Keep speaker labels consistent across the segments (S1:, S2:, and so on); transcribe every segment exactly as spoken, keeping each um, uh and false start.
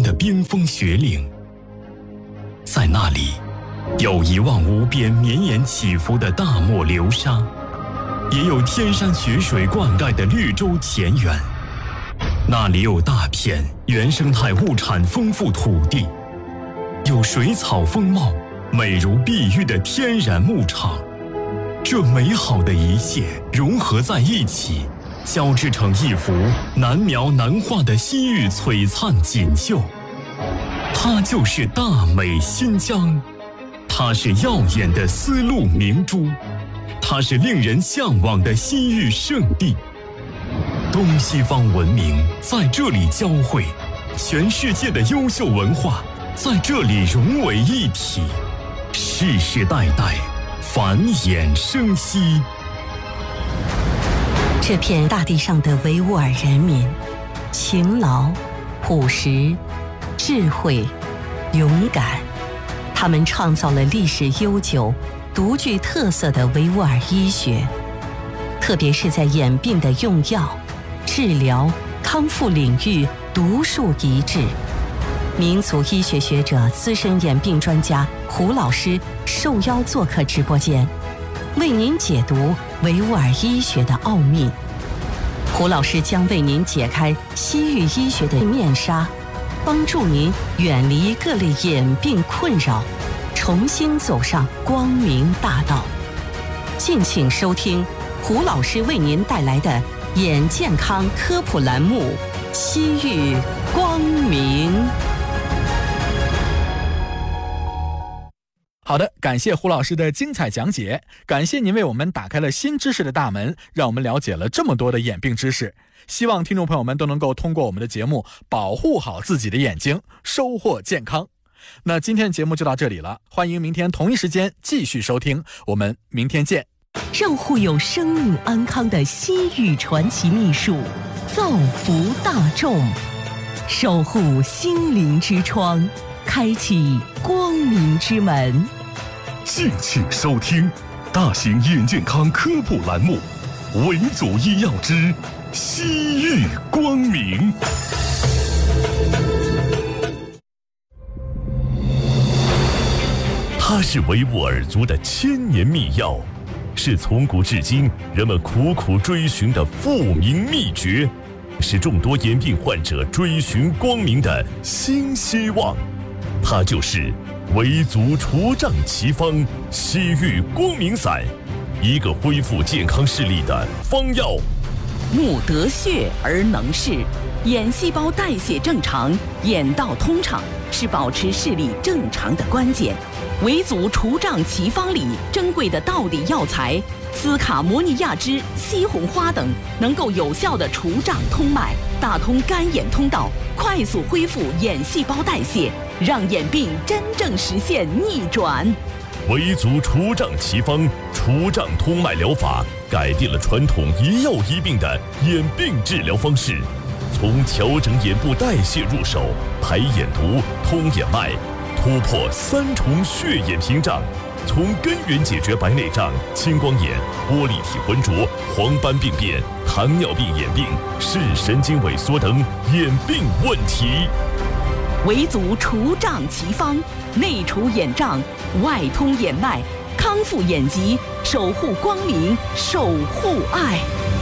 S1: 的冰封雪岭，在那里有一望无边绵延起伏的大漠流沙，也有天山雪水灌溉的绿洲田园。那里有大片原生态物产丰富土地，有水草丰茂美如碧玉的天然牧场。这美好的一切融合在一起，交织成一幅难描难画的西域璀璨锦绣。它就是大美新疆，它是耀眼的丝路明珠，它是令人向往的西域圣地。东西方文明在这里交汇，全世界的优秀文化在这里融为一体，世世代代繁衍生息。
S2: 这片大地上的维吾尔人民，勤劳、朴实、智慧、勇敢，他们创造了历史悠久、独具特色的维吾尔医学，特别是在眼病的用药、治疗、康复领域独树一帜。民族医学学者、资深眼病专家胡老师受邀做客直播间，为您解读维吾尔医学的奥秘。胡老师将为您解开西域医学的面纱，帮助您远离各类眼病困扰，重新走上光明大道。敬请收听胡老师为您带来的眼健康科普栏目《西域光明》。
S3: 好的，感谢胡老师的精彩讲解，感谢您为我们打开了新知识的大门，让我们了解了这么多的眼病知识。希望听众朋友们都能够通过我们的节目保护好自己的眼睛，收获健康。那今天的节目就到这里了，欢迎明天同一时间继续收听，我们明天见。
S2: 让护有生命安康的西域传奇秘术，造福大众，守护心灵之窗，开启光明之门。
S4: 敬请收听大型眼健康科普栏目《维族医药之西域光明》。它是维吾尔族的千年秘药，是从古至今人们苦苦追寻的复明秘诀，是众多眼病患者追寻光明的新希望。它就是维族除障奇方西域光明散，一个恢复健康视力的方药。
S5: 目得血而能视，眼细胞代谢正常，眼道通畅是保持视力正常的关键。维族除障奇方里珍贵的道理药材斯卡摩尼亚脂、西红花等，能够有效的除障通脉，打通干眼通道，快速恢复眼细胞代谢，让眼病真正实现逆转。
S4: 维族除障奇方除障通脉疗法改变了传统一药一病的眼病治疗方式，从调整眼部代谢入手，排眼毒、通眼脉，突破三重血眼屏障，从根源解决白内障、青光眼、玻璃体浑浊、黄斑病变、糖尿病眼病、视神经萎缩等眼病问题。
S5: 维族除障奇方，内除眼障，外通眼脉，康复眼疾，守护光明，守护爱。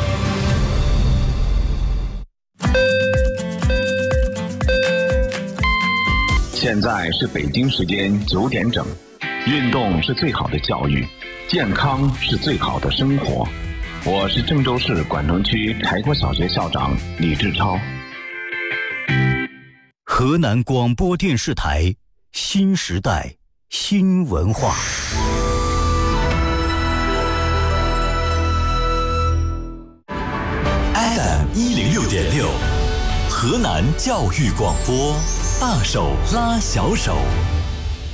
S6: 现在是北京时间九点整。运动是最好的教育，健康是最好的生活。我是郑州市管城区柴国小学校长李志超。
S7: 河南广播电视台新时代新文化。
S8: F M 一零六点六，河南教育广播，大手拉小手。